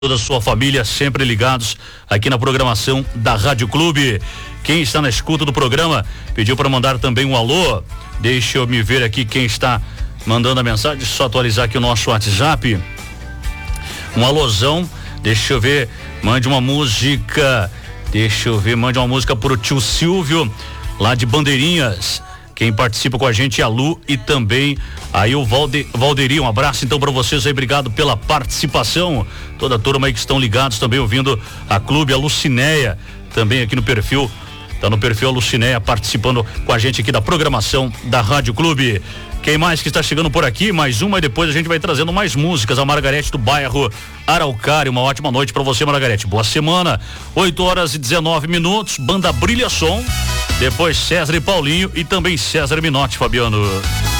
toda a sua família sempre ligados aqui na programação da Rádio Clube. Quem está na escuta do programa pediu para mandar também um alô. Deixa eu me ver aqui quem está mandando a mensagem, só atualizar aqui o nosso WhatsApp. Um alôzão, deixa eu ver, mande uma música, mande uma música pro tio Silvio, lá de Bandeirinhas. Quem participa com a gente é a Lu e também aí o Valderi. Um abraço então para vocês aí, obrigado pela participação. Toda a turma aí que estão ligados também ouvindo a Clube, a Lucinéia também aqui no perfil. Tá no perfil a Lucinéia participando com a gente aqui da programação da Rádio Clube. Quem mais que está chegando por aqui? Mais uma e depois a gente vai trazendo mais músicas. A Margarete do bairro Araucária. Uma ótima noite para você, Margarete. Boa semana. 8h19. Banda Brilha Som. Depois César e Paulinho e também César Minotti, Fabiano.